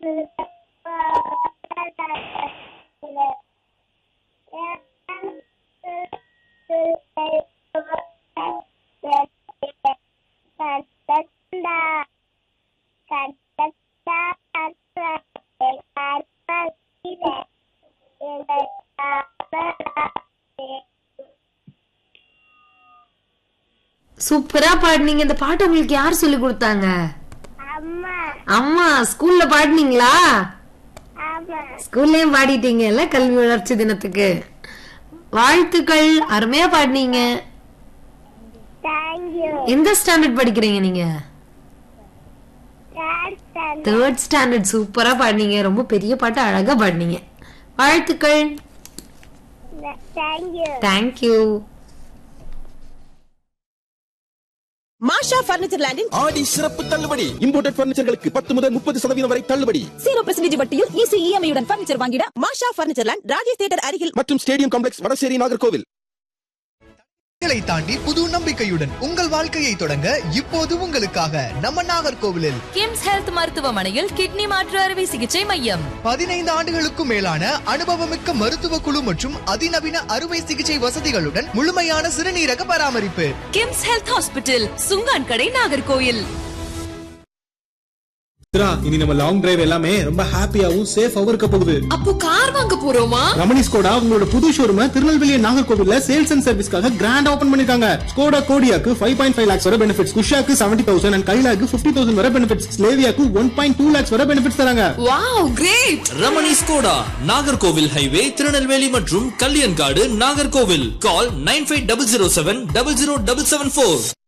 சூப்பரா பாடுனீங்க. இந்த பாட்டு உங்களுக்கு யார் சொல்லி கொடுத்தாங்க? அம்மா. ஸ்கூல்ல பாடுனீங்களா? ஸ்கூல்லயும் பாடிட்டீங்கல்ல கல்வி வளர்ச்சி தினத்துக்கு. வாழ்த்துக்கள், அருமையா பாடுனீங்க. எந்த ஸ்டாண்டர்ட் படிக்கிறீங்க நீங்க? 3rd standard. சூப்பரா பாடுனீங்க. ரொம்ப பெரிய பாட்டு அழகா பாடுனீங்க. வாழ்த்துக்கள். தேங்க்யூ. மாஷா பர்னிச்சர் லேண்டின் ஆடி சிறப்பு தள்ளுபடி. இம்போர்ட்டட் பர்னிச்சர்களுக்கு 10 முதல் 30% வரை தள்ளுபடி. 0% வட்டியில் ஈஸி இஎம்ஐ உடன் பர்னிச்சர் வாங்கிட மாஷா பர்னிச்சர் லேண்ட், ராஜேஷ் தியேட்டர் அருகில் மற்றும் ஸ்டேடியம் காம்ப்ளெக்ஸ், வடசேரி, நாகர்கோவில். தாண்டி புது நம்பிக்கையுடன் உங்கள் வாழ்க்கையை தொடங்க இப்போது உங்களுக்காக நம்ம நாகர்கோவிலில் கிம்ஸ் ஹெல்த் மருத்துவமனையில் கிட்னி மாற்று அறுவை சிகிச்சை மையம். 15 ஆண்டுகளுக்கும் மேலான அனுபவமிக்க மருத்துவ குழு மற்றும் அதிநவீன அறுவை சிகிச்சை வசதிகளுடன் முழுமையான சிறுநீரக பராமரிப்பு. கிம்ஸ் ஹெல்த் ஹாஸ்பிட்டல், சுங்கான் கடை, நாகர்கோயில். இனி நம்ம லாங் டிரைவ் எல்லாமே ரொம்ப ஹாப்பியாவும் சேஃபாவும் இருக்க போகுது. அப்போ கார் வாங்க போறோமா? ரமணி ஸ்கோடா உங்களோட புது ஷோரூம் திருநெல்வேலி நாகர்கோவில்ல சேல்ஸ் அண்ட் சர்வீஸ்க்காக கிராண்ட் ஓபன் பண்ணிருக்காங்க. ஸ்கோடா கோடியாக்கு 5.5 lakhs வரை பெனிஃபிட்ஸ், குஷாக்கு 70,000 and கைலாக்கு 50,000 வரை பெனிஃபிட்ஸ், ஸ்லேவியாக்கு 1.2 lakhs வரை பெனிஃபிட்ஸ் தராங்க. Wow, great. Ramani Skoda, Nagercoil highway, Tirunelveli மற்றும் கல்யாண்காடு, நாகர்கோவில். கால் 9500700774.